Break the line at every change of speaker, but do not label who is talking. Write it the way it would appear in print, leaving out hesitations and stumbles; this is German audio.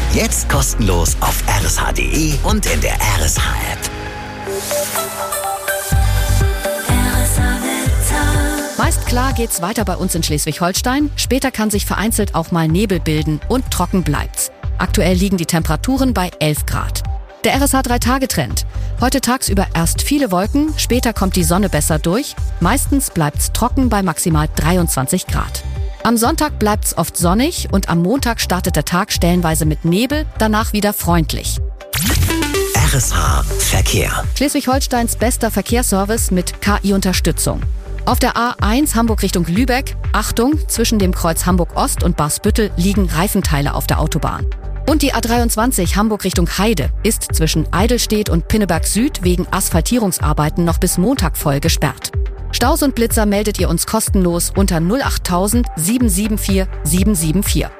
Jetzt kostenlos auf rsh.de und in der RSH-App.
Meist klar geht's weiter bei uns in Schleswig-Holstein. Später kann sich vereinzelt auch mal Nebel bilden und trocken bleibt's. Aktuell liegen die Temperaturen bei 11 Grad. Der RSH-3-Tage-Trend. Heute tagsüber erst viele Wolken, später kommt die Sonne besser durch. Meistens bleibt's trocken bei maximal 23 Grad. Am Sonntag bleibt's oft sonnig und am Montag startet der Tag stellenweise mit Nebel, danach wieder freundlich.
RSH Verkehr.
Schleswig-Holsteins bester Verkehrsservice mit KI-Unterstützung. Auf der A1 Hamburg Richtung Lübeck, Achtung, zwischen dem Kreuz Hamburg Ost und Barsbüttel liegen Reifenteile auf der Autobahn. Und die A23 Hamburg Richtung Heide ist zwischen Eidelstedt und Pinneberg Süd wegen Asphaltierungsarbeiten noch bis Montag voll gesperrt. Staus und Blitzer meldet ihr uns kostenlos unter 08000 774 774.